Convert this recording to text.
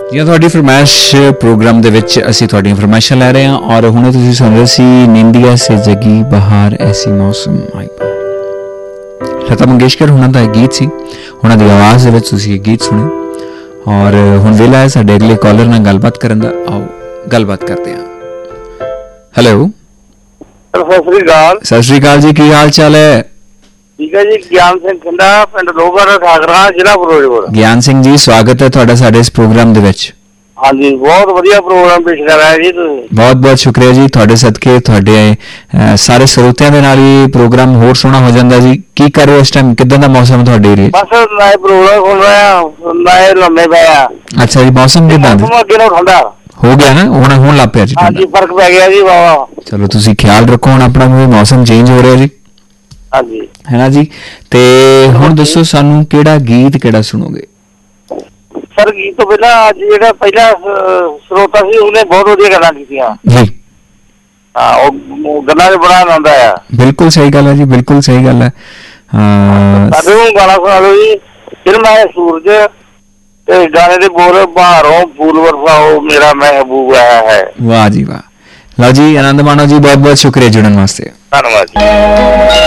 ਜਿਵੇਂ ਤੁਹਾਡੀ ਫਰਮਾਇਸ਼ ਪ੍ਰੋਗਰਾਮ ਦੇ ਵਿੱਚ ਅਸੀਂ ਤੁਹਾਡੀਆਂ ਫਰਮਾਇਸ਼ਾਂ ਲੈ ਰਹੇ ਹਾਂ ਔਰ ਹੁਣੇ ਤੁਸੀਂ ਸੁਣ ਰਹੇ ਸੀ ਨਿੰਦਿਆ ਸੇ ਜਗੀ ਬਹਾਰ ਐਸੀ ਮੌਸਮ ਆਈ। ਲਤਾ ਮੰਗੇਸ਼ਕਰ ਹੁਣਾਂ ਦਾ ਗੀਤ ਸੀ, ਉਹਨਾਂ ਦੀ ਆਵਾਜ਼ ਦੇ ਵਿੱਚ ਤੁਸੀਂ ਇਹ ਗੀਤ ਸੁਣੇ। ਔਰ ਹੁਣ ਵੇਲਾ ਹੈ ਸਾਡੇ ਅਗਲੇ ਕਾਲਰ ਨਾਲ ਗੱਲਬਾਤ ਕਰਨ ਦਾ। ਆਓ ਗੱਲਬਾਤ ਕਰਦੇ ਹਾਂ। ਹੈਲੋ, ਸਤਿ ਸ੍ਰੀ ਅਕਾਲ। ਸਤਿ ਸ੍ਰੀ ਅਕਾਲ ਜੀ, ਕੀ ਹਾਲ ਚਾਲ ਹੈ? ਠੀਕ ਹੈ ਜੀ। ਗਿਆਨ ਸਿੰਘ ਖੰਡਾ, ਪਿੰਡ ਲੋਹਗੜ੍ਹ, ਠਾਕਰਾਂ, ਜ਼ਿਲ੍ਹਾ ਫਿਰੋਜ਼ਪੁਰ। ਗਿਆਨ ਸਿੰਘ ਜੀ, ਸਵਾਗਤ ਹੈ ਤੁਹਾਡਾ ਸਾਡੇ ਇਸ ਪ੍ਰੋਗਰਾਮ ਦੇ ਵਿੱਚ। ਹਾਂਜੀ, ਬਹੁਤ ਵਧੀਆ ਪ੍ਰੋਗਰਾਮ ਪੇਸ਼ ਕਰ ਰਹੇ ਜੀ ਤੁਸੀਂ। ਬਹੁਤ ਬਹੁਤ ਸ਼ੁਕਰੀਆ ਜੀ, ਤੁਹਾਡੇ ਸਦਕੇ ਤੁਹਾਡੇ ਸਾਰੇ ਸਰੋਤਿਆਂ ਦੇ ਨਾਲ ਹੀ ਪ੍ਰੋਗਰਾਮ ਹੋਰ ਸੋਹਣਾ ਹੋ ਜਾਂਦਾ ਜੀ। ਕੀ ਕਰ ਰਹੇ ਹੋ ਇਸ ਟਾਈਮ? ਕਿੱਦਾਂ ਦਾ ਮੌਸਮ ਤੁਹਾਡੇ ਏਰੀਏ? ਬਸ ਨਵੇਂ ਪ੍ਰੋਗਰਾਮ ਸੁਣ ਰਹੇ ਆ, ਨਵੇਂ ਲੰਮੇ ਪਏ ਆ। ਅੱਛਾ ਜੀ, ਮੌਸਮ ਕਿੱਦਾਂ ਦਾ ਅੱਗੇ ਨਾਲੋਂ ਠੰਡਾ ਹੋ ਗਿਆ ਨਾ? ਹੁਣ ਲੱਗ ਪਿਆ ਜੀ? ਹਾਂਜੀ, ਫਰਕ ਪੈ ਗਿਆ ਜੀ ਵਾਵਾ। ਚਲੋ ਤੁਸੀਂ ਖਿਆਲ ਰੱਖੋ ਹੁਣ ਆਪਣਾ, ਮੌਸਮ ਚੇਂਜ ਹੋ ਰਿਹਾ ਜੀ। ਹਾਂਜੀ, ਹੈ ਨਾ ਜੀ। ਤੇ ਹੁਣ ਦੱਸੋ ਸਾਨੂੰ ਕਿਹੜਾ ਗੀਤ ਕਿਹੜਾ ਸੁਣੋਗੇ? ਸਰ ਗੀਤ ਤੋਂ ਪਹਿਲਾਂ ਅੱਜ ਜਿਹੜਾ ਪਹਿਲਾ ਸਰੋਤਾ ਸੀ ਉਹਨੇ ਬਹੁਤ ਵਧੀਆ ਗੱਲਾਂ ਕੀਤੀਆਂ ਜੀ। ਹਾਂ, ਉਹ ਗੱਲਾਂ 'ਚ ਬੜਾ ਆਨੰਦ ਆਇਆ। ਬਿਲਕੁਲ ਸਹੀ ਗੱਲ ਹੈ ਜੀ, ਬਿਲਕੁਲ ਸਹੀ ਗੱਲ ਹੈ। ਸਾਡੇ ਨੂੰ ਗਾਣਾ ਸੁਣਾ ਦਿਓ ਜੀ। ਫਿਲਮ ਹੈ ਸੂਰਜ ਤੇ ਗਾਣੇ ਦੇ ਬੋਲ ਬਾਹਰੋਂ ਫੂਲ ਵਰਸਾਓ ਮੇਰਾ ਮਹਿਬੂਬ ਆਇਆ ਹੈ। ਵਾਹ ਜੀ ਵਾਹ। ਲਓ ਜੀ, ਆਨੰਦ ਮਾਣੋ ਜੀ। ਬਹੁਤ ਬਹੁਤ ਸ਼ੁਕਰੀਆ ਜੁੜਨ ਵਾਸਤੇ। ਧੰਨਵਾਦ ਜੀ।